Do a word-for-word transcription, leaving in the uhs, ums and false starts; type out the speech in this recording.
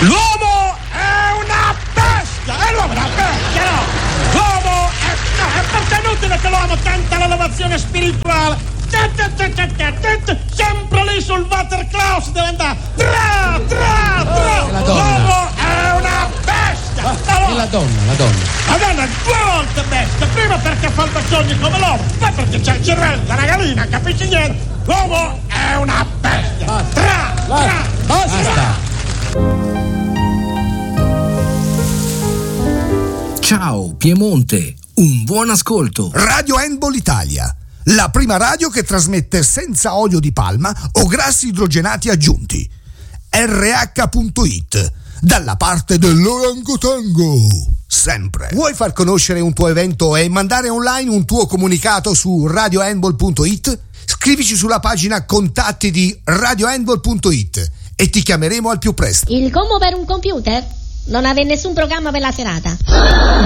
L'uomo è una bestia! E l'uomo è una bestia, no! L'uomo è... No, è perché è inutile che l'uomo tenta l'elevazione spirituale. Sempre lì sul Waterklaus deve andare. Tra, tra, tra! L'uomo è una bestia! E la donna, la donna. La donna è due volte bestia. Prima perché fa il baciogno come l'uomo, poi perché c'è il cervello della gallina, capisci niente? L'uomo è una bestia! Basta. Tra, tra, Basta. Basta. Ciao Piemonte, un buon ascolto. Radio Handball Italia, la prima radio che trasmette senza olio di palma o grassi idrogenati aggiunti. erre acca punto it, dalla parte dell'orangotango, sempre. Vuoi far conoscere un tuo evento e mandare online un tuo comunicato su radio handball punto it? Scrivici sulla pagina contatti di radio handball punto it e ti chiameremo al più presto. Il combo per un computer? Non avere nessun programma per la serata?